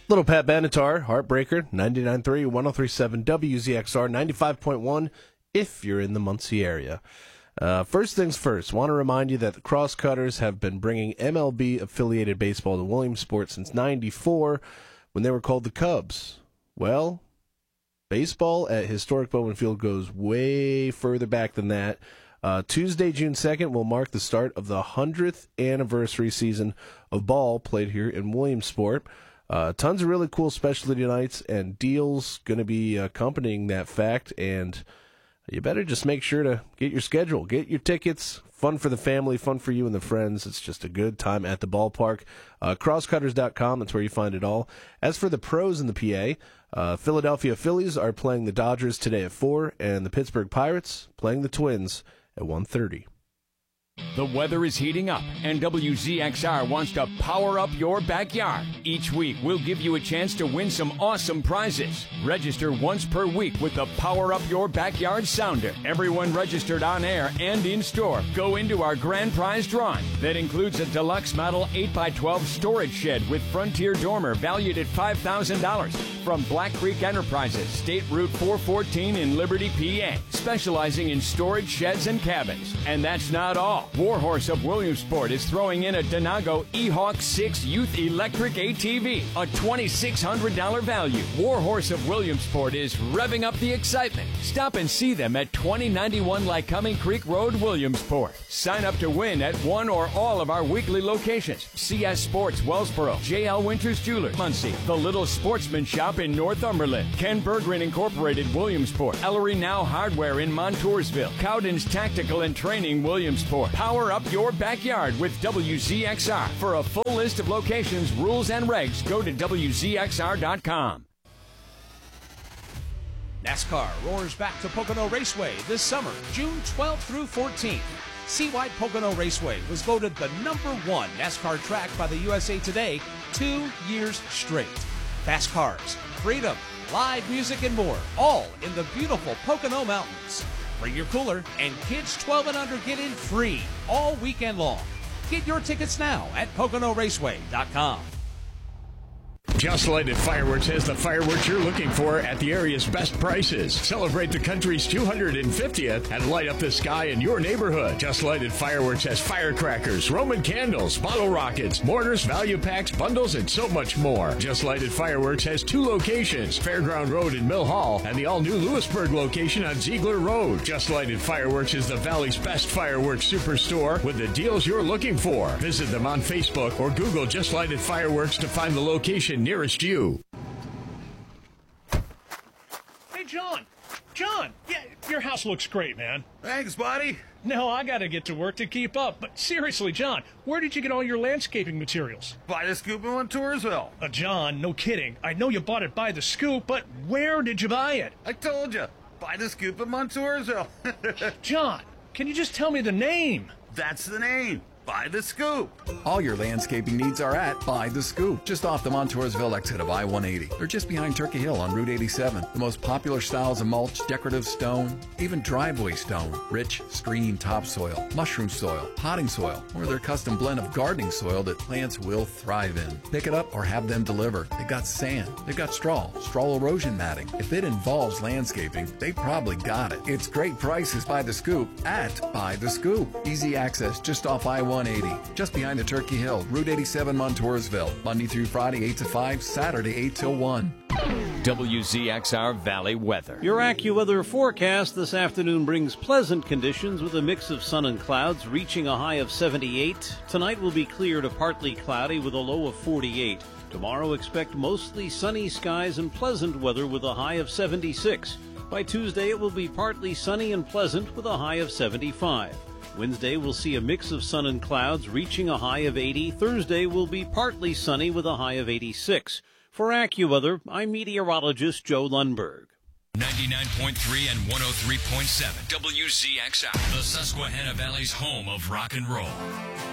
Little Pat Benatar, Heartbreaker, 99.3, 103.7 WZXR, 95.1 if you're in the Muncie area. First things first, want to remind you that the Crosscutters have been bringing MLB-affiliated baseball to Williamsport since '94 when they were called the Cubs. Well, baseball at historic Bowman Field goes way further back than that. Tuesday, June 2nd, will mark the start of the 100th anniversary season of ball played here in Williamsport. Tons of really cool specialty nights and deals going to be accompanying that fact, and you better just make sure to get your schedule, get your tickets. Fun for the family, fun for you and the friends. It's just a good time at the ballpark. Crosscutters.com, that's where you find it all. As for the pros in the PA, Philadelphia Phillies are playing the Dodgers today at 4, and the Pittsburgh Pirates playing the Twins at 1:30. The weather is heating up, and WZXR wants to power up your backyard. Each week, we'll give you a chance to win some awesome prizes. Register once per week with the Power Up Your Backyard Sounder. Everyone registered on air and in store go into our grand prize drawing. That includes a deluxe model 8x12 storage shed with Frontier dormer valued at $5,000 from Black Creek Enterprises, State Route 414 in Liberty, PA, specializing in storage sheds and cabins. And that's not all. Warhorse of Williamsport is throwing in a Denago E-Hawk 6 Youth Electric ATV, a $2,600 value. Warhorse of Williamsport is revving up the excitement. Stop and see them at 2091 Lycoming Creek Road, Williamsport. Sign up to win at one or all of our weekly locations. CS Sports, Wellsboro, JL Winters Jewelers, Muncie, The Little Sportsman Shop in Northumberland, Ken Berggren Incorporated, Williamsport, Ellery Now Hardware in Montoursville, Cowden's Tactical and Training, Williamsport. Power up your backyard with WZXR. For a full list of locations, rules, and regs, go to WZXR.com. NASCAR roars back to Pocono Raceway this summer, June 12th through 14th. Seawide Pocono Raceway was voted the #1 NASCAR track by the USA Today 2 years straight. Fast cars, freedom, live music, and more, all in the beautiful Pocono Mountains. Bring your cooler, and kids 12 and under get in free all weekend long. Get your tickets now at PoconoRaceway.com. Just Lighted Fireworks has the fireworks you're looking for at the area's best prices. Celebrate the country's 250th and light up the sky in your neighborhood. Just Lighted Fireworks has firecrackers, Roman candles, bottle rockets, mortars, value packs, bundles, and so much more. Just Lighted Fireworks has 2 locations, Fairground Road in Mill Hall and the all-new Lewisburg location on Ziegler Road. Just Lighted Fireworks is the Valley's best fireworks superstore with the deals you're looking for. Visit them on Facebook or Google Just Lighted Fireworks to find the location nearest you. Hey, John, yeah, your house looks great, man. Thanks, buddy. No, I gotta get to work to keep up. But seriously, John, where did you get all your landscaping materials? By the Scoop in Montoursville. John, no kidding. I know you bought it by the Scoop, but where did you buy it? I told you, by the Scoop in Montoursville. John, can you just tell me the name? That's the name. By the Scoop. All your landscaping needs are at By the Scoop, just off the Montoursville exit of I-180. They're just behind Turkey Hill on Route 87. The most popular styles of mulch, decorative stone, even driveway stone, rich, screening topsoil, mushroom soil, potting soil, or their custom blend of gardening soil that plants will thrive in. Pick it up or have them deliver. They've got sand, they've got straw erosion matting. If it involves landscaping, they probably got it. It's great prices by the Scoop at By the Scoop. Easy access just off I-180, just behind the Turkey Hill, Route 87, Montoursville. Monday through Friday, 8 to 5, Saturday, 8 till 1. WZXR Valley weather. Your AccuWeather forecast this afternoon brings pleasant conditions with a mix of sun and clouds, reaching a high of 78. Tonight will be clear to partly cloudy with a low of 48. Tomorrow, expect mostly sunny skies and pleasant weather with a high of 76. By Tuesday, it will be partly sunny and pleasant with a high of 75. Wednesday will see a mix of sun and clouds reaching a high of 80. Thursday will be partly sunny with a high of 86. For AccuWeather, I'm meteorologist Joe Lundberg. 99.3 and 103.7 WZXR, the Susquehanna Valley's home of rock and roll.